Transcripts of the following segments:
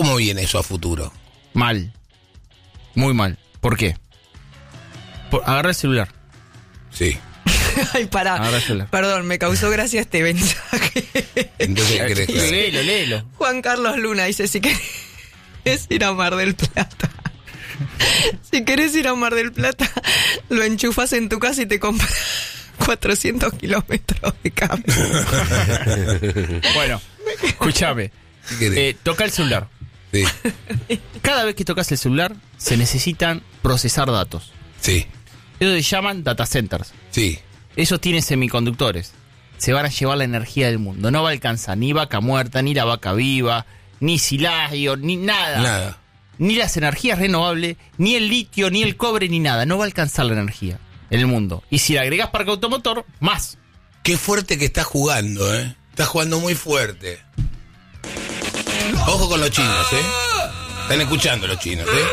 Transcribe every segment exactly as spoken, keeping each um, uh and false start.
cómo viene eso a futuro? Mal. Muy mal. ¿Por qué? Por, agarra el celular. Sí. Ay, pará. Agarra el celular. Perdón, me causó gracia este mensaje. Entonces, ¿qué querés que haga? Léelo, léelo. Juan Carlos Luna dice, si querés ir a Mar del Plata, si querés ir a Mar del Plata, lo enchufas en tu casa y te compras cuatrocientos kilómetros de cable. Bueno, escúchame. Eh, toca el celular. Sí. Cada vez que tocas el celular, se necesitan procesar datos. Sí. Eso se llaman data centers. Sí. Esos tienen semiconductores. Se van a llevar la energía del mundo. No va a alcanzar ni vaca muerta, ni la vaca viva, ni silagio, ni nada. Nada. Ni las energías renovables, ni el litio, ni el cobre, ni nada. No va a alcanzar la energía en el mundo. Y si le agregás parque automotor, más. Qué fuerte que estás jugando, ¿eh? Estás jugando muy fuerte. Ojo con los chinos, ¿eh? Están escuchando los chinos, ¿eh?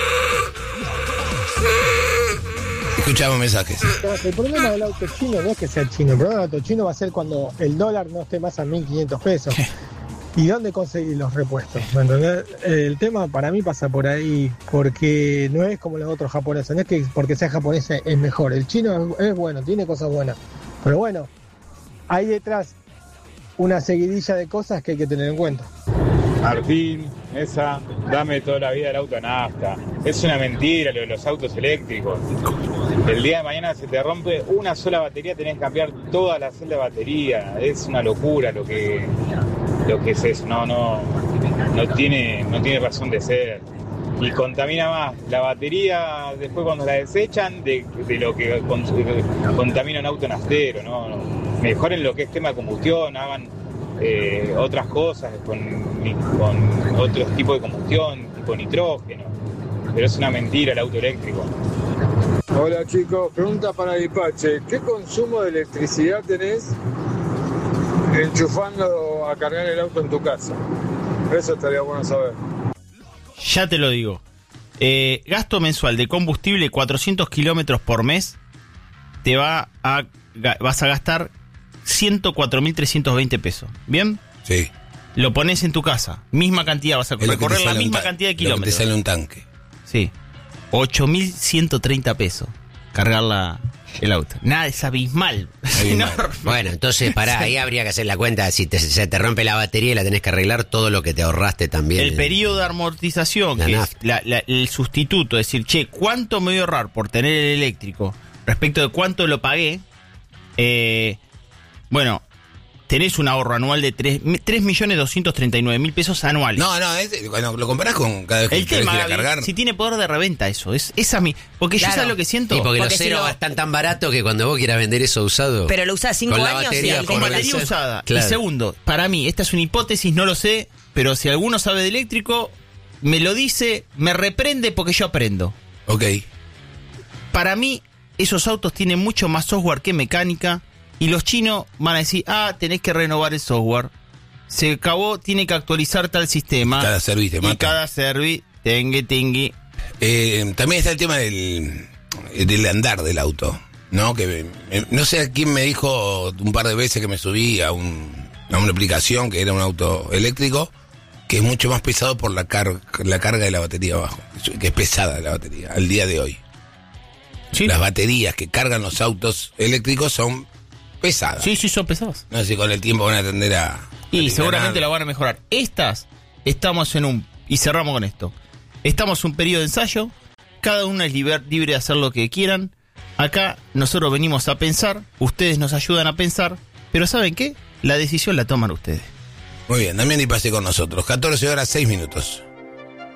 Escuchamos mensajes. El problema del auto chino no es que sea chino. El problema del auto chino va a ser cuando el dólar no esté más a mil quinientos pesos. ¿Y dónde conseguir los repuestos? ¿Me entendés? El tema para mí pasa por ahí, porque no es como los otros japoneses. No es que porque sea japonés es mejor. El chino es, es bueno, tiene cosas buenas. Pero bueno, hay detrás una seguidilla de cosas que hay que tener en cuenta. Martín, esa, dame toda la vida el auto a nafta. Es una mentira lo de los autos eléctricos. El día de mañana se te rompe una sola batería, tenés que cambiar toda la celda de batería. Es una locura lo que, lo que es eso. No, no, no tiene, no tiene razón de ser. Y contamina más la batería después cuando la desechan de, de lo que con, contamina un auto naftero, ¿no? Mejoren lo que es tema de combustión, hagan eh, otras cosas con, con otros tipos de combustión, tipo nitrógeno. Pero es una mentira el auto eléctrico. Hola chicos, pregunta para Dipache. ¿Qué consumo de electricidad tenés enchufando a cargar el auto en tu casa? Eso estaría bueno saber. Ya te lo digo. Eh, gasto mensual de combustible cuatrocientos kilómetros por mes. Te va a vas a gastar ciento cuatro mil trescientos veinte pesos. ¿Bien? Sí. Lo pones en tu casa. Misma cantidad, vas a recorrer la misma ta- cantidad de kilómetros. Lo que te sale un tanque. Sí. ocho mil ciento treinta pesos. Cargar la, el auto. Nada, es abismal. abismal. Bueno, entonces pará, ahí habría que hacer la cuenta. Si te, se te rompe la batería y la tenés que arreglar, todo lo que te ahorraste también. El periodo de amortización, la que nafta. es la, la, el sustituto, es decir, che, ¿cuánto me voy a ahorrar por tener el eléctrico respecto de cuánto lo pagué? Eh, bueno, tenés un ahorro anual de tres millones doscientos treinta y nueve mil pesos anuales. No, no, es, cuando lo comparás con cada vez que el querés tema, ir a cargar. si tiene poder de reventa eso, es esa mi, porque Claro. yo sabes lo que siento. Sí, porque, Porque los si ceros lo- están tan baratos que cuando vos quieras vender eso usado. Pero lo usás cinco con la años batería, y el con por batería la- usada. Claro. Y segundo, para mí, esta es una hipótesis, no lo sé, pero si alguno sabe de eléctrico, me lo dice, me reprende porque yo aprendo. Ok. Para mí, esos autos tienen mucho más software que mecánica. Y los chinos van a decir, ah, tenés que renovar el software. Se acabó, tiene que actualizar tal sistema. Cada service te Y mata. cada service, tengue, tingui. Eh, también está el tema del, del andar del auto, ¿no? Que eh, no sé a quién me dijo un par de veces que me subí a, un, a una aplicación que era un auto eléctrico, que es mucho más pesado por la, car- la carga de la batería abajo, que es pesada la batería, al día de hoy. ¿Sí? Las baterías que cargan los autos eléctricos son pesadas. Sí, sí, son pesados. No sé si con el tiempo van a tender a... Y a seguramente ganar. la van a mejorar. Estas, estamos en un... Y cerramos con esto. Estamos en un periodo de ensayo. Cada uno es liber, libre de hacer lo que quieran. Acá nosotros venimos a pensar. Ustedes nos ayudan a pensar. Pero ¿saben qué? La decisión la toman ustedes. Muy bien, también y pase con nosotros. catorce horas, seis minutos.